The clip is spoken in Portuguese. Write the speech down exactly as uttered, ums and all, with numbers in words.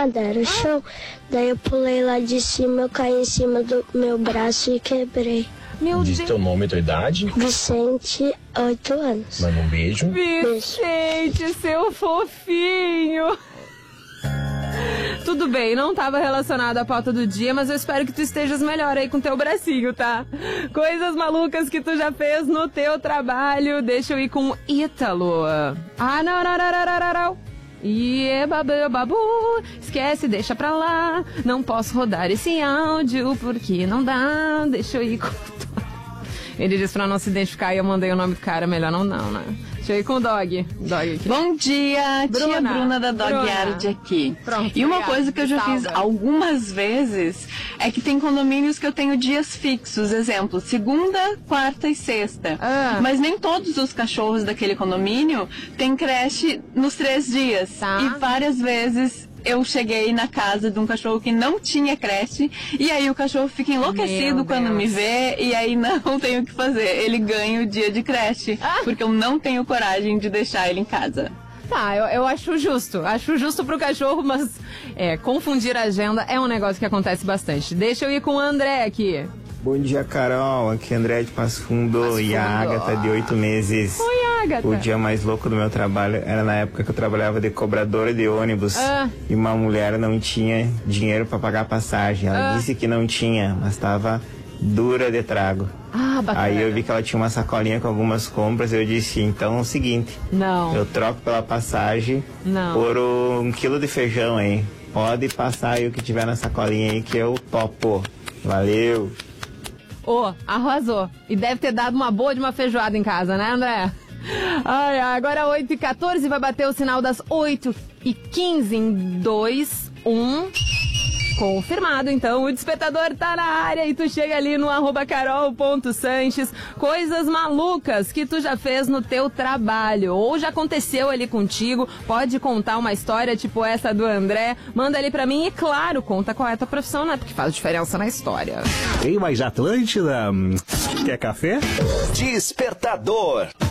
nada, era o chão. Daí eu pulei lá de cima, eu caí em cima do meu braço e quebrei. Meu Diz Deus. teu nome e tua idade. Vicente, oito anos. Manda um beijo. Vicente, seu fofinho. Tudo bem, não estava relacionado à pauta do dia, mas eu espero que tu estejas melhor aí com teu bracinho, tá? Coisas malucas que tu já fez no teu trabalho. Deixa eu ir com Ítalo. Ah, não, não, não, não, não, não. E é babu, babu. Esquece, deixa pra lá. Não posso rodar esse áudio porque não dá. Deixa eu ir com... Ele disse pra não se identificar e eu mandei o nome do cara. Melhor não, não, né? Deixa eu ir com o Dog. Dog aqui. Bom dia, Bruna. tia Bruna da Dog Bruna. Yard aqui. Pronto, e uma obrigada, coisa que eu já salva. fiz algumas vezes é que tem condomínios que eu tenho dias fixos. Exemplo, segunda, quarta e sexta. Ah. Mas nem todos os cachorros daquele condomínio têm creche nos três dias. Tá. E várias vezes eu cheguei na casa de um cachorro que não tinha creche e aí o cachorro fica enlouquecido Meu quando Deus. me vê e aí não tem o que fazer. Ele ganha o dia de creche, Ah. porque eu não tenho coragem de deixar ele em casa. Tá, eu, eu acho justo. Acho justo pro cachorro, mas é, confundir a agenda é um negócio que acontece bastante. Deixa eu ir com o André aqui. Bom dia, Carol. Aqui é André de Passo Fundo, Passo e a Fundo. Agatha de oito meses. Oi, Agatha. O dia mais louco do meu trabalho era na época que eu trabalhava de cobradora de ônibus Ah. e uma mulher não tinha dinheiro para pagar a passagem. Ela Ah. disse que não tinha, mas estava dura de trago. Ah, bacana. Aí eu vi que ela tinha uma sacolinha com algumas compras e eu disse, então é o seguinte, Não. eu troco pela passagem Não. por um quilo de feijão aí. Pode passar aí o que tiver na sacolinha aí que eu topo. Valeu! Ô, arrasou. E deve ter dado uma boa de uma feijoada em casa, né, André? Ai, agora oito e quatorze, vai bater o sinal das oito e quinze em dois, um... Confirmado, então, o despertador tá na área e tu chega ali no arroba carol.sanches, coisas malucas que tu já fez no teu trabalho, ou já aconteceu ali contigo, pode contar uma história tipo essa do André, manda ali pra mim e, claro, conta qual é a tua profissão, né, porque faz diferença na história. Tem mais Atlântida? Quer café? Despertador.